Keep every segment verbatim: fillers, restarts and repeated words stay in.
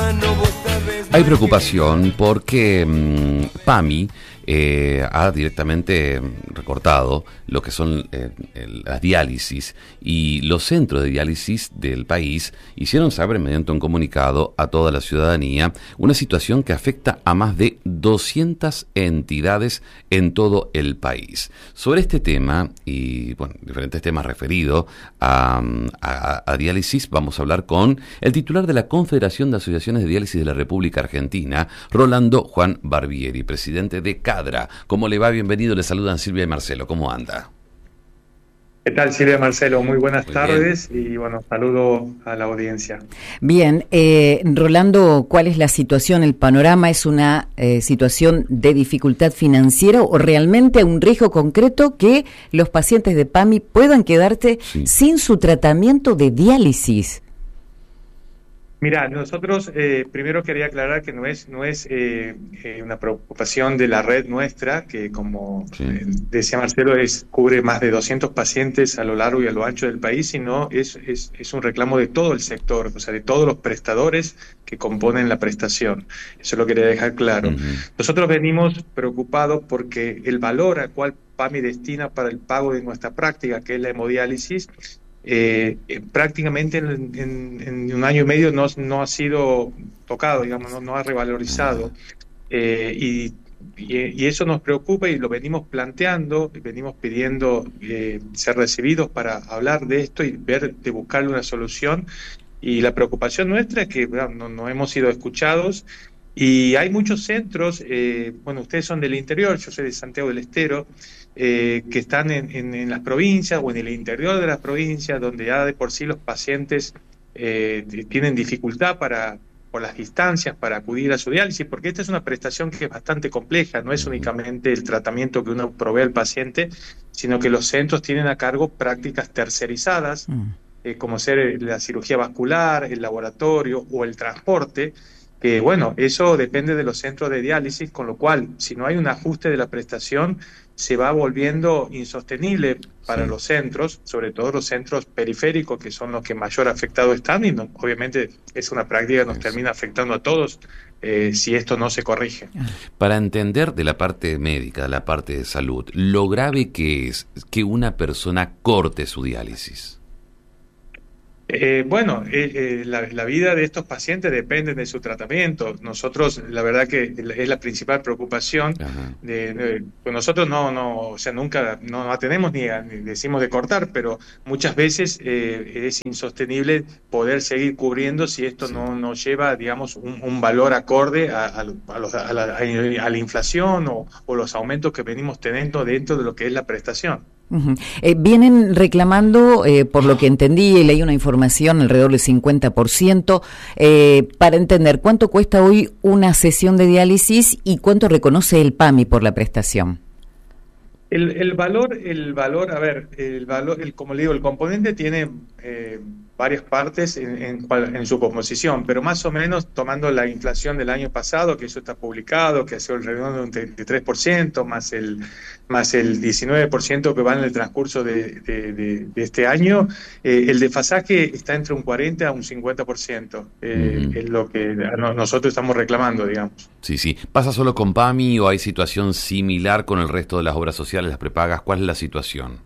Hay preocupación porque mmm, PAMI eh, ha directamente recortado lo que son eh, las diálisis, y los centros de diálisis del país hicieron saber mediante un comunicado a toda la ciudadanía una situación que afecta a más de doscientas entidades en todo el país. Sobre este tema y bueno, diferentes temas referidos a, a, a diálisis, vamos a hablar con el titular de la Confederación de Asociaciones de Diálisis de la República Argentina, Rolando Juan Barbieri, presidente de CADRA. ¿Cómo le va? Bienvenido, le saludan Silvia y Marcelo. ¿Cómo anda? ¿Qué tal, Silvia y Marcelo? Muy buenas Muy tardes bien. Y bueno, saludo a la audiencia. Bien, eh, Rolando, ¿cuál es la situación? ¿El panorama es una eh, situación de dificultad financiera o realmente un riesgo concreto que los pacientes de PAMI puedan quedarse sí. sin su tratamiento de diálisis? Mira, nosotros eh, primero quería aclarar que no es no es eh, eh, una preocupación de la red nuestra, que como sí. eh, decía Marcelo, es cubre más de doscientos pacientes a lo largo y a lo ancho del país, sino es, es, es un reclamo de todo el sector, o sea, de todos los prestadores que componen la prestación. Eso lo quería dejar claro. Uh-huh. Nosotros venimos preocupados porque el valor al cual PAMI destina para el pago de nuestra práctica, que es la hemodiálisis, Eh, eh, prácticamente en, en, en un año y medio no, no ha sido tocado, digamos, no, no ha revalorizado, eh, y, y, y eso nos preocupa y lo venimos planteando, venimos pidiendo eh, ser recibidos para hablar de esto y ver de buscarle una solución, y la preocupación nuestra es que bueno, no, no hemos sido escuchados. Y hay muchos centros, eh, bueno, ustedes son del interior, yo soy de Santiago del Estero, eh, que están en, en, en las provincias o en el interior de las provincias, donde ya de por sí los pacientes eh, tienen dificultad para, por las distancias para acudir a su diálisis, porque esta es una prestación que es bastante compleja, no es únicamente el tratamiento que uno provee al paciente, sino que los centros tienen a cargo prácticas tercerizadas, eh, como ser la cirugía vascular, el laboratorio o el transporte, que bueno, eso depende de los centros de diálisis, con lo cual, si no hay un ajuste de la prestación, se va volviendo insostenible para sí. los centros, sobre todo los centros periféricos, que son los que mayor afectados están, y no, obviamente es una práctica que nos termina afectando a todos eh, si esto no se corrige. Para entender de la parte médica, de la parte de salud, lo grave que es que una persona corte su diálisis. Eh, bueno, eh, eh, la, la vida de estos pacientes depende de su tratamiento. Nosotros, la verdad que es la principal preocupación. De, de, pues nosotros no, no, o sea, nunca no, no tenemos ni, ni decimos de cortar, pero muchas veces eh, es insostenible poder seguir cubriendo si esto sí. no, no lleva, digamos, un, un valor acorde a, a, a, los, a, la, a la inflación o, o los aumentos que venimos teniendo dentro de lo que es la prestación. Uh-huh. Eh, vienen reclamando, eh, por lo que entendí y leí una información, alrededor del cincuenta por ciento, eh, para entender cuánto cuesta hoy una sesión de diálisis y cuánto reconoce el PAMI por la prestación. El, el valor, el valor, a ver, el valor, el, como le digo, el componente tiene eh, varias partes en, en, en su composición, pero más o menos tomando la inflación del año pasado, que eso está publicado, que ha sido alrededor de un treinta y tres por ciento, más el más el diecinueve por ciento que va en el transcurso de, de, de, de este año, eh, el desfasaje está entre un cuarenta a un cincuenta por ciento, eh, uh-huh. es lo que no, nosotros estamos reclamando, digamos. Sí, sí. ¿Pasa solo con PAMI o hay situación similar con el resto de las obras sociales, las prepagas? ¿Cuál es la situación?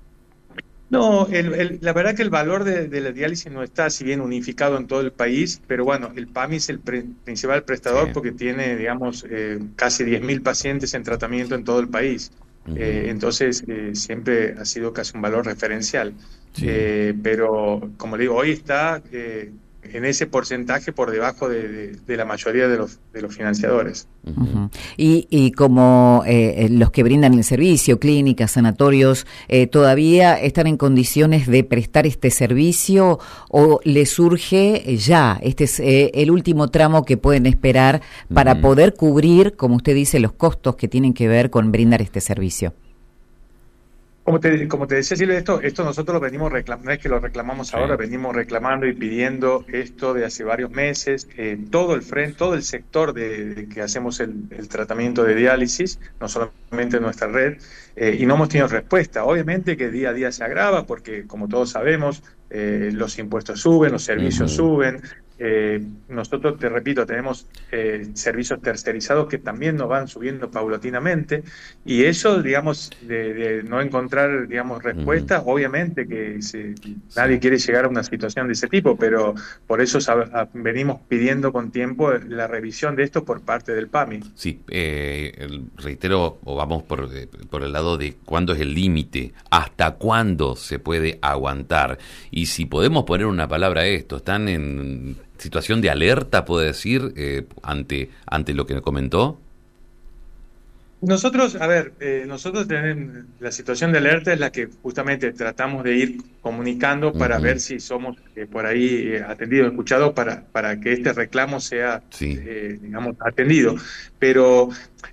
No, el, el, la verdad que el valor de, de la diálisis no está, si bien unificado en todo el país, pero bueno, el PAMI es el pre, principal prestador sí. porque tiene, digamos, eh, casi diez mil pacientes en tratamiento en todo el país. Uh-huh. Eh, entonces, eh, siempre ha sido casi un valor referencial. Sí. Eh, pero, como le digo, hoy está eh, en ese porcentaje por debajo de, de, de la mayoría de los, de los financiadores. Uh-huh. Y, y como eh, los que brindan el servicio, clínicas, sanatorios, eh, ¿todavía están en condiciones de prestar este servicio o les surge ya? Este es eh, el último tramo que pueden esperar para uh-huh. poder cubrir, como usted dice, los costos que tienen que ver con brindar este servicio. Como te, como te decía, Silvia, esto, esto nosotros lo venimos reclamando, no es que lo reclamamos sí. ahora, venimos reclamando y pidiendo esto de hace varios meses, eh, todo el frente, todo el sector de, de que hacemos el, el tratamiento de diálisis, no solamente nuestra red, eh, y no hemos tenido respuesta. Obviamente que día a día se agrava porque, como todos sabemos, eh, los impuestos suben, los servicios uh-huh. suben, Eh, nosotros, te repito, tenemos eh, servicios tercerizados que también nos van subiendo paulatinamente, y eso, digamos, de, de no encontrar, digamos, respuestas, uh-huh. obviamente que se, sí. nadie quiere llegar a una situación de ese tipo, pero por eso sab- a, venimos pidiendo con tiempo la revisión de esto por parte del P A M I. Sí, eh, el, reitero, o vamos por, por el lado de cuándo es el límite, hasta cuándo se puede aguantar, y si podemos poner una palabra a esto, están en situación de alerta, puedo decir, eh, ante ante lo que comentó. Nosotros, a ver, eh, nosotros tenemos la situación de alerta es la que justamente tratamos de ir comunicando para uh-huh. ver si somos eh, por ahí eh, atendidos, escuchados, para, para que este reclamo sea, sí. eh, digamos, atendido. Pero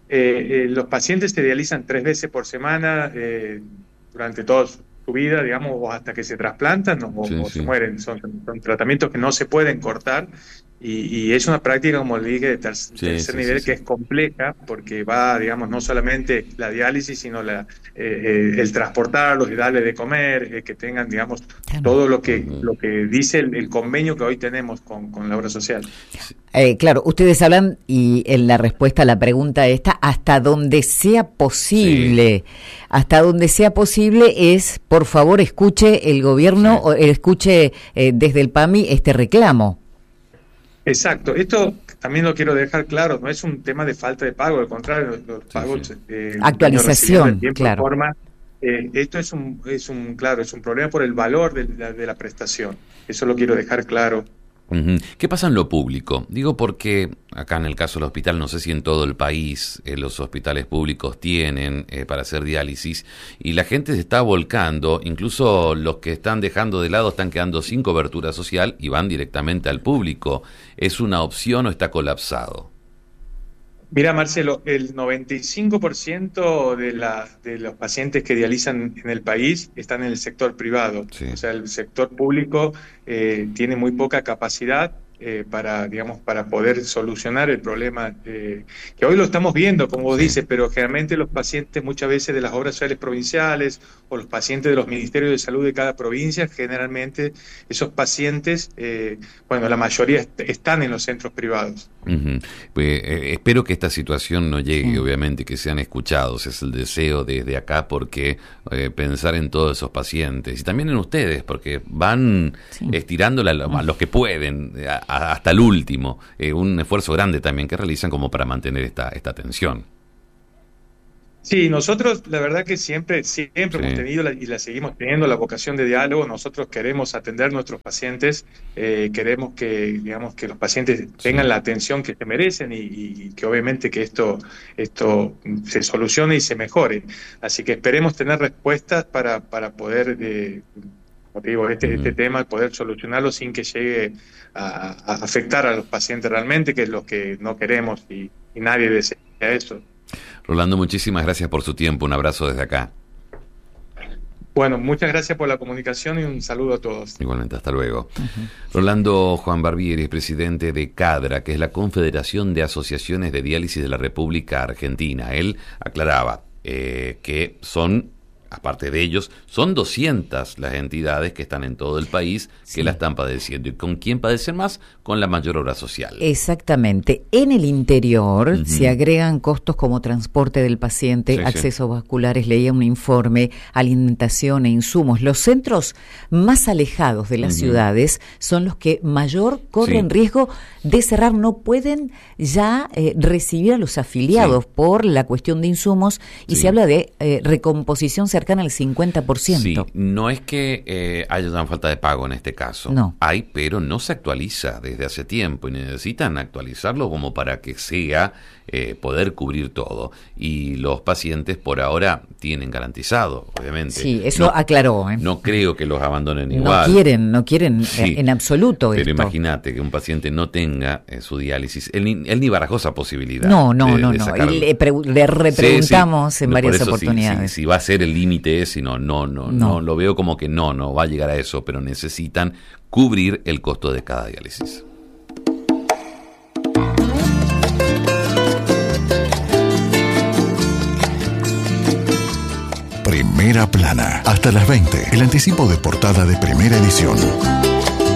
eh, eh, los pacientes se dializan tres veces por semana eh, durante todos su vida, digamos, o hasta que se trasplantan o, sí, o sí. se mueren. Son, son tratamientos que no se pueden cortar, y, y es una práctica, como le dije, de ter- sí, tercer sí, nivel sí, que sí. es compleja, porque va, digamos, no solamente la diálisis, sino la, eh, eh, el transportarlos y darles de comer, eh, que tengan, digamos, todo lo que uh-huh. lo que dice el, el convenio que hoy tenemos con, con la obra social. Eh, claro, ustedes hablan, y en la respuesta a la pregunta esta, hasta donde sea posible, sí. hasta donde sea posible es, por favor, escuche el gobierno, sí. o escuche eh, desde el P A M I este reclamo. Exacto, esto también lo quiero dejar claro, no es un tema de falta de pago, al contrario, los pagos... Sí, sí. Eh, actualización, tiempo, claro. Forma, eh, esto es un, es un, claro, es un problema por el valor de la, de la prestación, eso lo quiero dejar claro. Uh-huh. ¿Qué pasa en lo público? Digo porque acá en el caso del hospital, no sé si en todo el país eh, los hospitales públicos tienen eh, para hacer diálisis, y la gente se está volcando, incluso los que están dejando de lado están quedando sin cobertura social y van directamente al público. ¿Es una opción o está colapsado? Mira, Marcelo, el noventa y cinco por ciento de, la, de los pacientes que dializan en el país están en el sector privado. Sí. O sea, el sector público eh, tiene muy poca capacidad eh, para, digamos, para poder solucionar el problema, eh, que hoy lo estamos viendo, como vos sí. dices, pero generalmente los pacientes muchas veces de las obras sociales provinciales o los pacientes de los ministerios de salud de cada provincia, generalmente esos pacientes, eh, bueno, la mayoría est- están en los centros privados. Uh-huh. Pues, eh, espero que esta situación no llegue, sí. obviamente, que sean escuchados, es el deseo desde acá, porque eh, pensar en todos esos pacientes y también en ustedes, porque van sí. estirando la, a los que pueden a, a, hasta el último, eh, un esfuerzo grande también que realizan como para mantener esta, esta atención. Sí, nosotros la verdad que siempre, siempre sí. hemos tenido la, y la seguimos teniendo la vocación de diálogo. Nosotros queremos atender a nuestros pacientes, eh, queremos que, digamos, que los pacientes tengan sí. la atención que se merecen, y, y que obviamente que esto, esto se solucione y se mejore. Así que esperemos tener respuestas para, para poder, eh, como te digo, este, mm. este tema, poder solucionarlo sin que llegue a, a afectar a los pacientes realmente, que es lo que no queremos, y, y nadie desea eso. Rolando, muchísimas gracias por su tiempo. Un abrazo desde acá. Bueno, muchas gracias por la comunicación y un saludo a todos. Igualmente, hasta luego. Uh-huh. Rolando Juan Barbieri es presidente de CADRA, que es la Confederación de Asociaciones de Diálisis de la República Argentina. Él aclaraba eh, que son, aparte de ellos, son doscientas las entidades que están en todo el país que sí. la están padeciendo. ¿Y con quién padecen más? Con la mayor obra social. Exactamente. En el interior uh-huh. se agregan costos como transporte del paciente, sí, accesos sí. vasculares, leía un informe, alimentación e insumos. Los centros más alejados de las uh-huh. ciudades son los que mayor corren sí. riesgo de cerrar. No pueden ya eh, recibir a los afiliados sí. por la cuestión de insumos, y sí. se habla de eh, recomposición cercana al cincuenta por ciento. Sí, no es que eh, haya una falta de pago en este caso. No. Hay, pero no se actualiza desde hace tiempo y necesitan actualizarlo como para que sea eh, poder cubrir todo. Y los pacientes por ahora tienen garantizado, obviamente. Sí, eso no, aclaró. ¿eh? No creo que los abandonen igual. No quieren, no quieren sí, en absoluto pero esto. Pero imagínate que un paciente no tenga eh, su diálisis. Él ni, él ni barajó esa posibilidad. No, no, de, no. de no. Le, pre- le repreguntamos sí, sí. en varias eso, oportunidades. Si sí, sí, va a ser el límite ese, no, no, no, no, no, lo veo como que no, no va a llegar a eso, pero necesitan cubrir el costo de cada diálisis. Primera Plana, hasta las veinte, el anticipo de portada de Primera Edición.